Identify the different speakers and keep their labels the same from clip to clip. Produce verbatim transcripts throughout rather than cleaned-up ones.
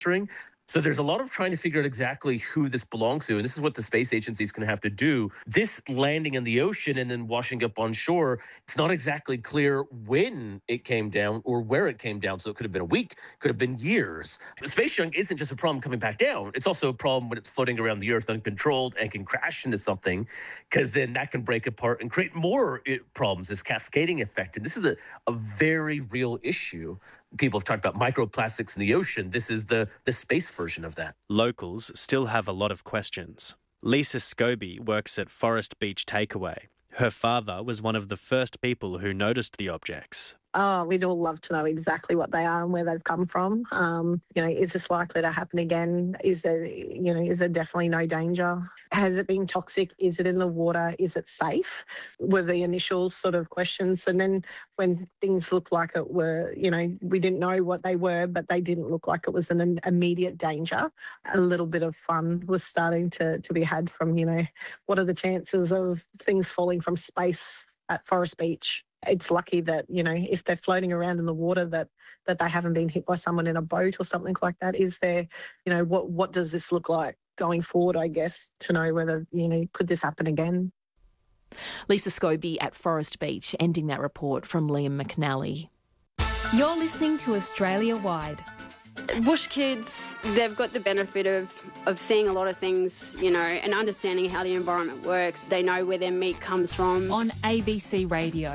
Speaker 1: So there's a lot of trying to figure out exactly who this belongs to. And this is what the space agency is going to have to do. This landing in the ocean and then washing up on shore, it's not exactly clear when it came down or where it came down. So it could have been a week, could have been years. Space junk isn't just a problem coming back down. It's also a problem when it's floating around the Earth uncontrolled and can crash into something, because then that can break apart and create more problems, this cascading effect. And this is a, a very real issue. People have talked about microplastics in the ocean. This is the, the space version of that.
Speaker 2: Locals still have a lot of questions. Lisa Scobie works at Forest Beach Takeaway. Her father was one of the first people who noticed the objects.
Speaker 3: Oh, we'd all love to know exactly what they are and where they've come from. Um, you know, is this likely to happen again? Is there, you know, is there definitely no danger? Has it been toxic? Is it in the water? Is it safe? Were the initial sort of questions. And then when things looked like it were, you know, we didn't know what they were, but they didn't look like it was an immediate danger. A little bit of fun was starting to, to be had from, you know, what are the chances of things falling from space at Forest Beach? It's lucky that, you know, if they're floating around in the water, that that they haven't been hit by someone in a boat or something like that. Is there, you know, what what does this look like going forward, I guess, to know whether, you know, could this happen again?
Speaker 4: Lisa Scobie at Forest Beach, ending that report from Liam McNally.
Speaker 5: You're listening to Australia Wide.
Speaker 6: Bush kids, they've got the benefit of, of seeing a lot of things, you know, and understanding how the environment works. They know where their meat comes from.
Speaker 5: On A B C Radio.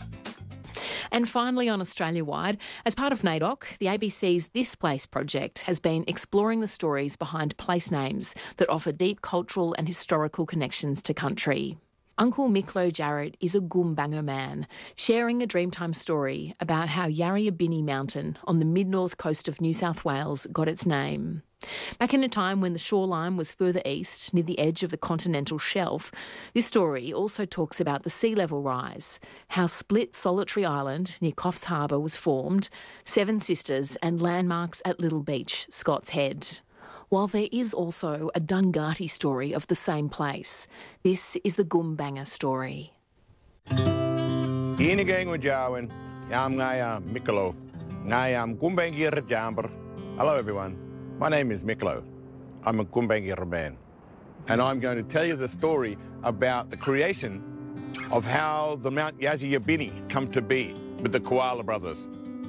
Speaker 4: And finally, on Australia-wide, as part of NAIDOC, the A B C's This Place project has been exploring the stories behind place names that offer deep cultural and historical connections to country. Uncle Miklo Jarrett is a Gumbaynggirr man, sharing a Dreamtime story about how Yarriabini Mountain on the mid-north coast of New South Wales got its name. Back in a time when the shoreline was further east, near the edge of the continental shelf, this story also talks about the sea level rise, how Split Solitary Island near Coffs Harbour was formed, Seven Sisters and landmarks at Little Beach, Scott's Head. While there is also a Dungati story of the same place, this is the Gumbaynggirr story.
Speaker 7: Hello everyone, my name is Miklo. I'm a Gumbaynggirr man, and I'm going to tell you the story about the creation of how the Mount Yarriabini come to be with the Koala brothers.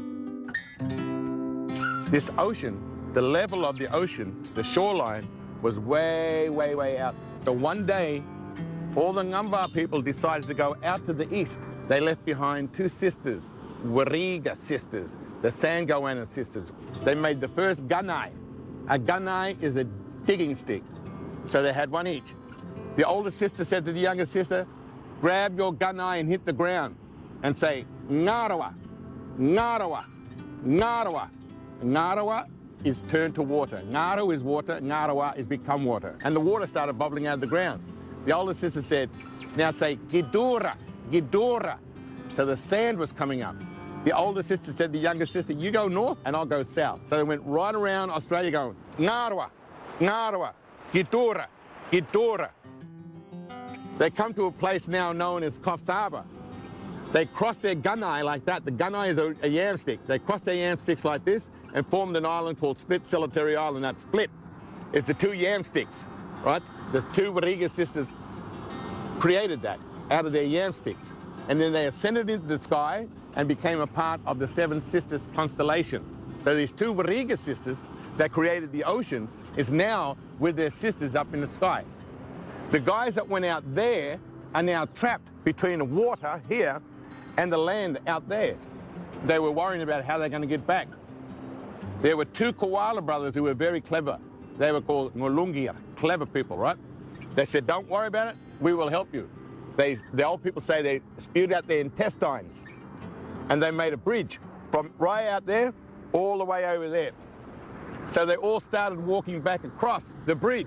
Speaker 7: This ocean, the level of the ocean, the shoreline, was way, way, way out. So one day, all the Ngambaa people decided to go out to the east. They left behind two sisters, Warriga sisters, the Sangoana sisters. They made the first gunai. A gunai is a digging stick. So they had one each. The older sister said to the younger sister, grab your gunai and hit the ground and say, Ngarawa, Ngarawa, Ngarawa. Ngarawa is turned to water. Ngaru is water, Ngarawa is become water. And the water started bubbling out of the ground. The older sister said, now say, Gidura, Gidura. So the sand was coming up. The older sister said to the younger sister, you go north and I'll go south. So they went right around Australia going, Ngarawa, Ngarawa, Gidura, Gidura. They come to a place now known as Coffs Harbour. They cross their gunai like that. The gunai is a, a yam stick. They cross their yam sticks like this and formed an island called Split Solitary Island. That split is the two yam sticks, right? The two Warriga sisters created that out of their yam sticks. And then they ascended into the sky and became a part of the Seven Sisters constellation. So these two Warriga sisters that created the ocean is now with their sisters up in the sky. The guys that went out there are now trapped between the water here and the land out there. They were worrying about how they're going to get back. There were two Koala brothers who were very clever. They were called Ngulungia, clever people, right? They said, don't worry about it, we will help you. They, the old people say they spewed out their intestines and they made a bridge from right out there all the way over there. So they all started walking back across the bridge.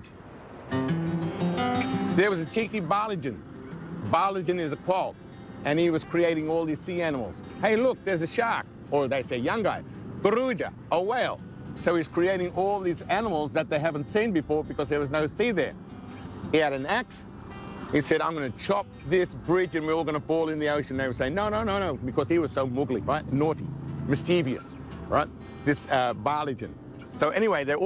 Speaker 7: There was a cheeky Barligan. Barligan is a quoll, and he was creating all these sea animals. Hey, look, there's a shark, or they say young guy, Garuja, a whale. So he's creating all these animals that they haven't seen before because there was no sea there. He had an axe. He said, I'm going to chop this bridge and we're all going to fall in the ocean. They would say, no, no, no, no, because he was so muggly, right? Naughty, mischievous, right? This uh, Barligan. So anyway, they're